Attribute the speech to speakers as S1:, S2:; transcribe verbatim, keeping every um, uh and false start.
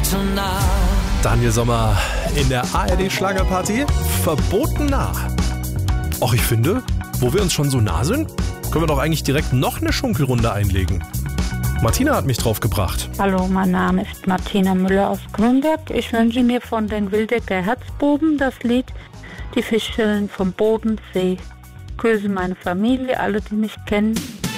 S1: Daniel Sommer in der A R D-Schlagerparty. Verboten nah. Och, ich finde, wo wir uns schon so nah sind, können wir doch eigentlich direkt noch eine Schunkelrunde einlegen. Martina hat mich drauf gebracht.
S2: Hallo, mein Name ist Martina Müller aus Grünberg. Ich wünsche mir von den Wildecker Herzbuben das Lied Die Fischchen vom Bodensee. Grüße meine Familie, alle, die mich kennen.